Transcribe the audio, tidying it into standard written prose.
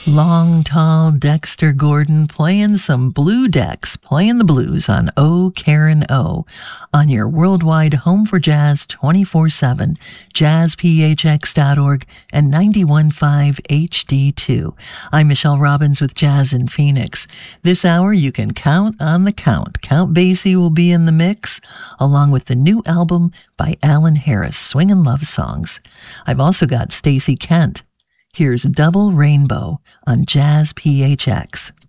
Long, tall Dexter Gordon playing some blue decks, playing the blues on O Karen O on your worldwide home for jazz 24/7, jazzphx.org and 91.5 HD2. I'm Michelle Robbins with Jazz in Phoenix. This hour you can count on the count. Count Basie will be in the mix, along with the new album by Alan Harris, Swingin' Love Songs. I've also got Stacey Kent. Here's Double Rainbow on Jazz PHX.